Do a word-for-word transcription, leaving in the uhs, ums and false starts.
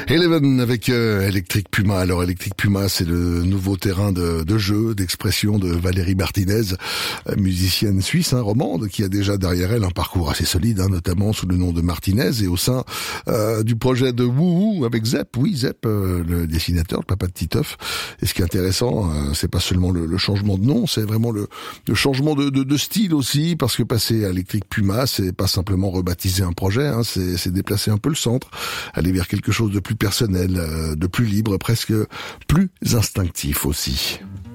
Eleven avec euh, Electric Puma. Alors Electric Puma, c'est le nouveau terrain de, de jeu, d'expression de Valérie Martinez, euh, musicienne suisse, hein, romande, qui a déjà derrière elle un parcours assez solide, hein, notamment sous le nom de Martinez, et au sein euh, du projet de Wouhou avec Zep, oui Zep, euh, le dessinateur, le papa de Titeuf. Et ce qui est intéressant, euh, c'est pas seulement le, le changement de nom, c'est vraiment le, le changement de, de, de style aussi, parce que passer à Electric Puma, c'est pas simplement rebaptiser un projet, hein, c'est, c'est déplacer un peu le centre, aller vers quelque chose de plus personnel, de plus libre, presque plus instinctif aussi.